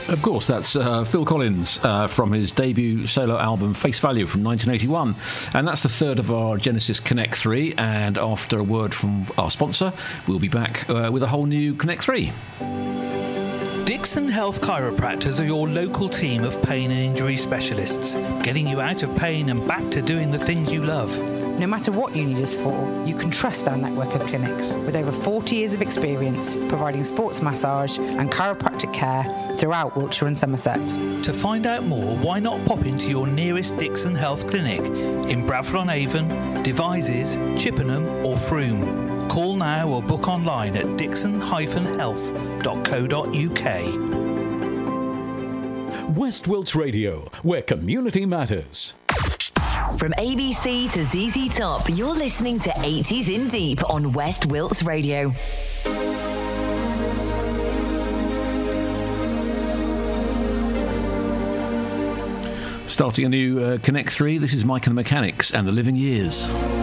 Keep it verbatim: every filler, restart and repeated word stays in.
Of course, that's uh, Phil Collins uh, from his debut solo album Face Value from nineteen eighty-one. And that's the third of our Genesis Connect three. And after a word from our sponsor, we'll be back uh, with a whole new Connect three. Dixon Health Chiropractors are your local team of pain and injury specialists, getting you out of pain and back to doing the things you love. No matter what you need us for, you can trust our network of clinics with over forty years of experience providing sports massage and chiropractic care throughout Wiltshire and Somerset. To find out more, why not pop into your nearest Dixon Health Clinic in Bradford-on-Avon, Devizes, Chippenham or Frome. Call now or book online at dixon dash health dot co dot uk. West Wilts Radio, where community matters. From A B C to Z Z Top, you're listening to eighties in Deep on West Wilts Radio. Starting a new uh, Connect three, this is Mike and the Mechanics and the Living Years.